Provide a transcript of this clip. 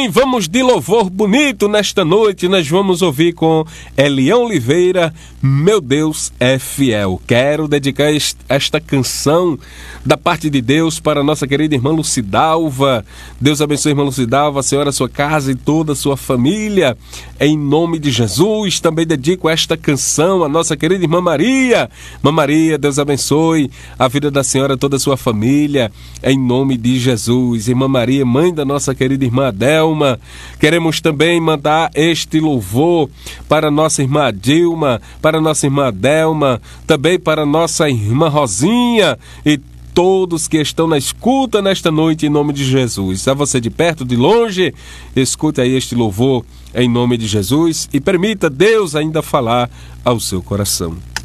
bem, vamos de louvor bonito nesta noite. Nós vamos ouvir com Elião Oliveira, Meu Deus é Fiel. Quero dedicar esta canção da parte de Deus para a nossa querida irmã Lucidalva. Deus abençoe, irmã Lucidalva, a senhora, a sua casa e toda a sua família. Em nome de Jesus, também dedico esta canção à nossa querida irmã Maria. Irmã Maria, Deus abençoe a vida da senhora, toda a sua família. Em nome de Jesus. Irmã Maria, mãe da nossa querida irmã Adelma. Queremos também mandar este louvor para nossa irmã Dilma, para nossa irmã Adelma, também para nossa irmã Rosinha e todos que estão na escuta nesta noite, em nome de Jesus. A você de perto, de longe, escute aí este louvor em nome de Jesus e permita Deus ainda falar ao seu coração.